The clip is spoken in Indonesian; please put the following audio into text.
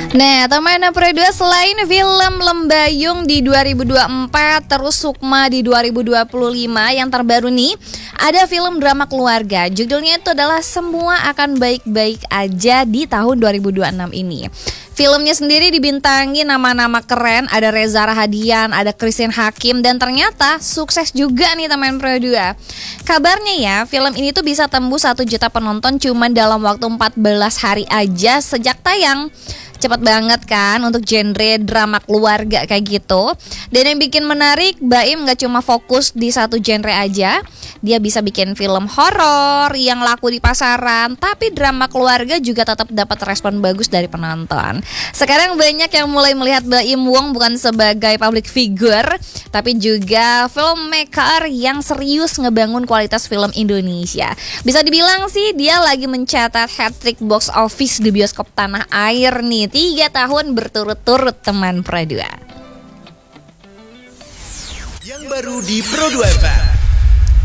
Nah, teman Pro 2, selain film Lembayung di 2024, terus Sukma di 2025, yang terbaru nih ada film drama keluarga. Judulnya itu adalah Semua Akan Baik-Baik Aja di tahun 2026 ini. Filmnya sendiri dibintangi nama-nama keren, ada Reza Rahadian, ada Christine Hakim, dan ternyata sukses juga nih teman Pro 2. Kabarnya ya, film ini tuh bisa tembus 1 juta penonton cuma dalam waktu 14 hari aja sejak tayang. Cepet banget kan untuk genre drama keluarga kayak gitu. Dan yang bikin menarik, Baim gak cuma fokus di satu genre aja. Dia bisa bikin film horor yang laku di pasaran, tapi drama keluarga juga tetap dapat respon bagus dari penonton. Sekarang banyak yang mulai melihat Baim Wong bukan sebagai public figure, tapi juga filmmaker yang serius ngebangun kualitas film Indonesia. Bisa dibilang sih dia lagi mencatat hat-trick box office di bioskop tanah air nih, 3 tahun berturut-turut teman Pro 2. Yang baru di Pro 2 FM.